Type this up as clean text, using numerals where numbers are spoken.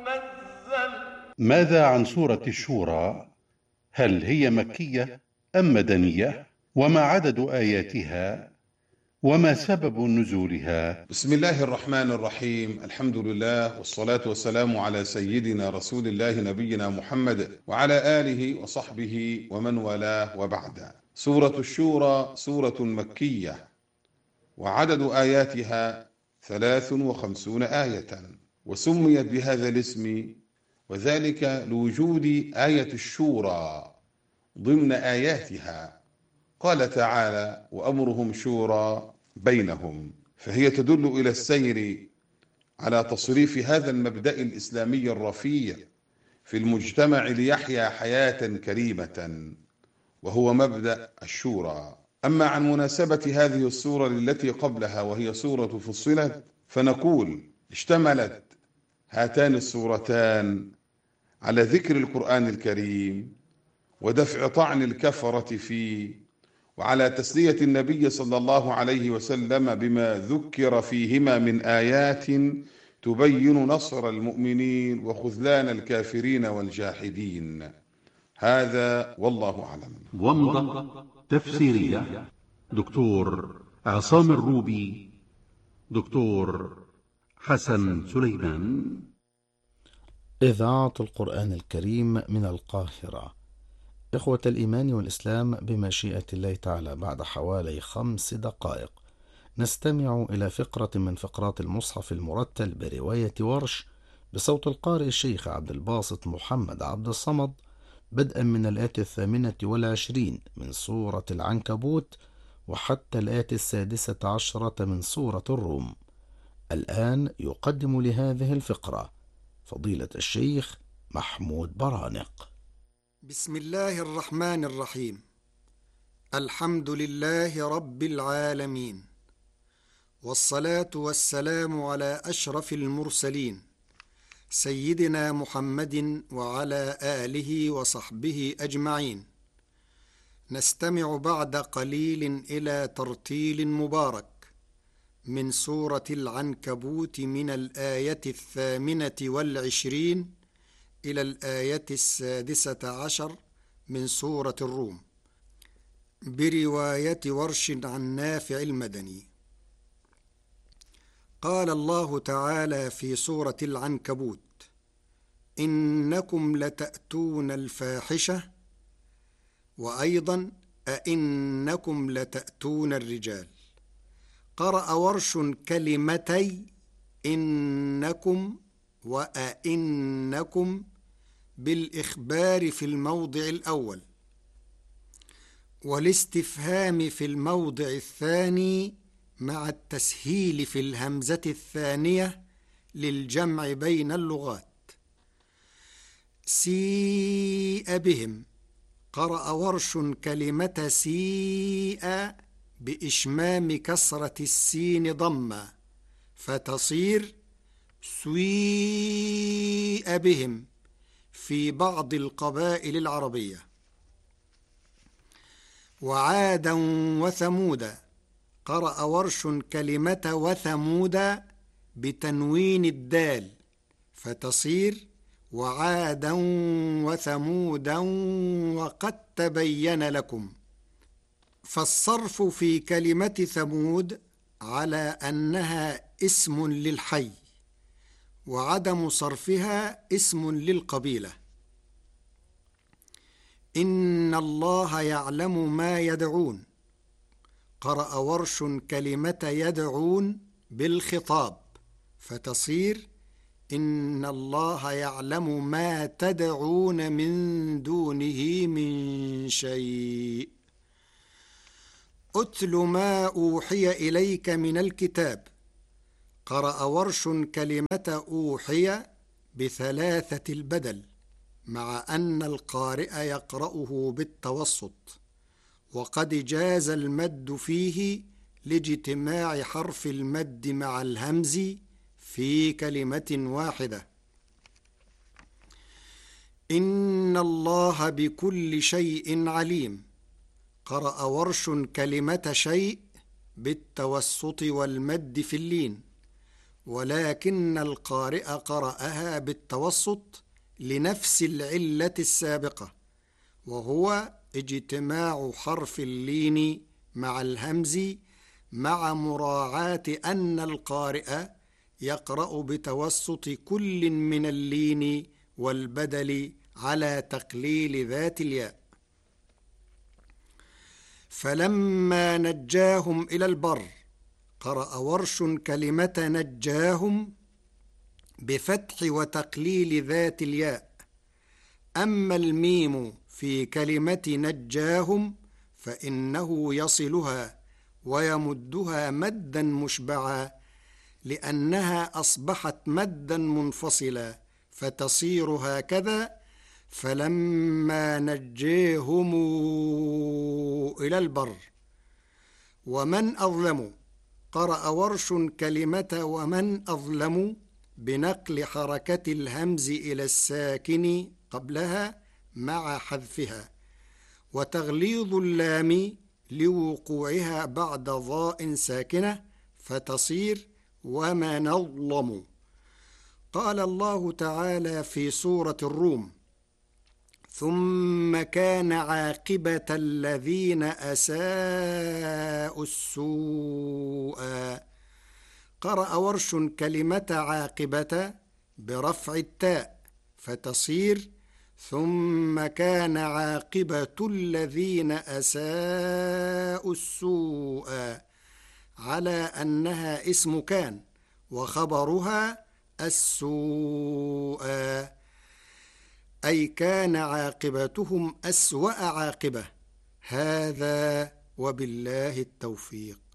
ماذا عن سورة الشورى؟ هل هي مكية أم مدنية؟ وما عدد آياتها؟ وما سبب نزولها؟ بسم الله الرحمن الرحيم. الحمد لله والصلاة والسلام على سيدنا رسول الله نبينا محمد وعلى آله وصحبه ومن والاه، وبعد. سورة الشورى سورة مكية، وعدد آياتها 53 آية، وسميت بهذا الاسم وذلك لوجود آية الشورى ضمن آياتها. قال تعالى: وأمرهم شورى بينهم، فهي تدل إلى السير على تصريف هذا المبدأ الإسلامي الرفيع في المجتمع ليحيا حياة كريمة، وهو مبدأ الشورى. أما عن مناسبة هذه السورة للتي قبلها وهي سورة فصلت، فنقول: اشتملت هاتان السورتان على ذكر القرآن الكريم ودفع طعن الكفرة فيه، وعلى تسلية النبي صلى الله عليه وسلم بما ذكر فيهما من آيات تبين نصر المؤمنين وخذلان الكافرين والجاحدين. هذا والله أعلم. ومضة تفسيرية دكتور عصام الروبي، دكتور حسن سليمان. إذاعة القرآن الكريم من القاهرة. إخوة الإيمان والإسلام، بمشيئة الله تعالى بعد حوالي 5 دقائق نستمع إلى فقرة من فقرات المصحف المرتل برواية ورش بصوت القارئ الشيخ عبد الباسط محمد عبد الصمد، بدءا من الآية 28 من سورة العنكبوت وحتى الآية 16 من سورة الروم. الآن يقدم لهذه الفقرة فضيلة الشيخ محمود برانق. بسم الله الرحمن الرحيم. الحمد لله رب العالمين، والصلاة والسلام على أشرف المرسلين سيدنا محمد وعلى آله وصحبه أجمعين. نستمع بعد قليل إلى ترتيل مبارك من سورة العنكبوت من الآية 28 إلى الآية 16 من سورة الروم، برواية ورش عن نافع المدني. قال الله تعالى في سورة العنكبوت: إنكم لتأتون الفاحشة، وأيضا أئنكم لتأتون الرجال. قرأ ورش كلمتي إنكم وأئنكم بالإخبار في الموضع الأول، والاستفهام في الموضع الثاني، مع التسهيل في الهمزة الثانية للجمع بين اللغات. سيء بهم. قرأ ورش كلمة سيء بإشمام كسرة السين ضمة، فتصير سويء بهم في بعض القبائل العربية. وعادا وثمودا. قرأ ورش كلمة وثمودا بتنوين الدال، فتصير وعادا وثمودا وقد تبين لكم. فالصرف في كلمة ثمود على أنها اسم للحي، وعدم صرفها اسم للقبيلة. إن الله يعلم ما يدعون. قرأ ورش كلمة يدعون بالخطاب، فتصير إن الله يعلم ما تدعون من دونه من شيء. أتل ما أوحي إليك من الكتاب. قرأ ورش كلمة أوحي ب3 البدل، مع أن القارئ يقرأه بالتوسط، وقد جاز المد فيه لاجتماع حرف المد مع الهمز في كلمة واحدة. إن الله بكل شيء عليم. قرأ ورش كلمة شيء بالتوسط والمد في اللين، ولكن القارئ قرأها بالتوسط لنفس العلة السابقة، وهو اجتماع حرف اللين مع الهمز، مع مراعاة أن القارئ يقرأ بتوسط كل من اللين والبدل على تقليل ذات الياء. فلما نجاهم إلى البر قرأ ورش كلمة نجاهم بفتح وتقليل ذات الياء. أما الميم في كلمة نجاهم فإنه يصلها ويمدها مدا مشبعا، لأنها أصبحت مدا منفصلا، فتصير هكذا: فلما نجيهم إلى البر. ومن أظلم قرأ ورش كلمة ومن أظلم بنقل حركة الهمز إلى الساكن قبلها مع حذفها، وتغليظ اللام لوقوعها بعد ضاء ساكنة، فتصير ومن أظلم. قال الله تعالى في سورة الروم: ثم كان عاقبة الذين أساءوا السوء. قرأ ورش كلمة عاقبة برفع التاء، فتصير ثم كان عاقبة الذين أساءوا السوء، على أنها اسم كان وخبرها السوء، أي كان عاقبتهم أسوأ عاقبة. هذا وبالله التوفيق.